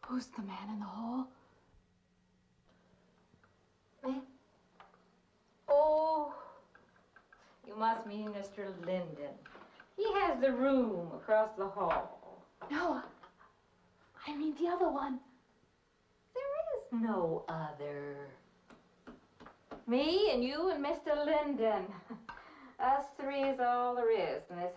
Who's the man in the hole? Me? Oh, you must mean Mr. Linden. He has the room across the hall. No, I mean the other one. There is no other. Me and you and Mr. Linden. Us three is all there is in this